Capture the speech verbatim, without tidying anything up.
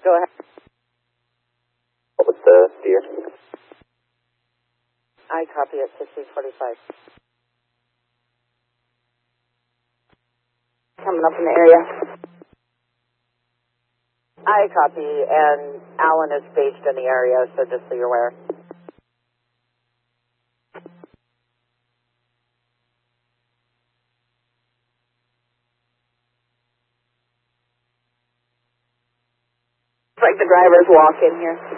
Go ahead. What was the deer? I copy at fifteen forty-five. Coming up in the area. I copy, and Alan is staged in the area, so just so you're aware. It's like the drivers walk in here.